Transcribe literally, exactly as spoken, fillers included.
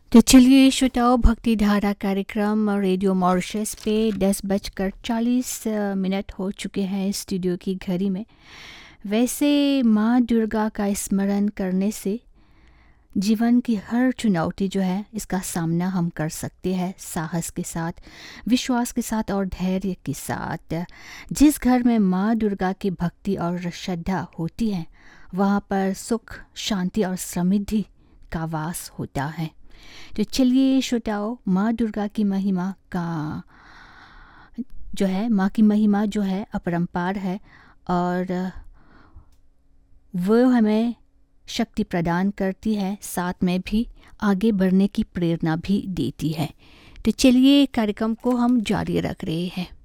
तो चलिए श्रोताओं, भक्ति धारा कार्यक्रम रेडियो मॉरिशस पे दस बजकर चालीस मिनट हो चुके हैं स्टूडियो की घड़ी में। वैसे माँ दुर्गा का स्मरण करने से जीवन की हर चुनौती जो है इसका सामना हम कर सकते हैं साहस के साथ, विश्वास के साथ और धैर्य के साथ। जिस घर में माँ दुर्गा की भक्ति और श्रद्धा होती है वहाँ पर सुख, शांति और समृद्धि का वास होता है। तो चलिए श्रोताओं, माँ दुर्गा की महिमा का जो है माँ की महिमा जो है अपरंपार है और वो हमें शक्ति प्रदान करती है, साथ में भी आगे बढ़ने की प्रेरणा भी देती है। तो चलिए कार्यक्रम को हम जारी रख रहे हैं।